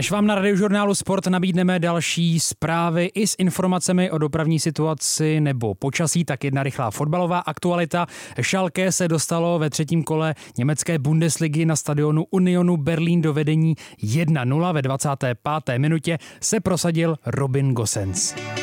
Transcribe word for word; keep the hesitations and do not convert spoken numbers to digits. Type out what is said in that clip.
Než vám na Radiožurnálu Sport nabídneme další zprávy i s informacemi o dopravní situaci nebo počasí, tak jedna rychlá fotbalová aktualita. Schalke se dostalo ve třetím kole německé Bundesligy na stadionu Unionu Berlín do vedení jedna nula. Ve dvacáté páté minutě se prosadil Robin Gosens.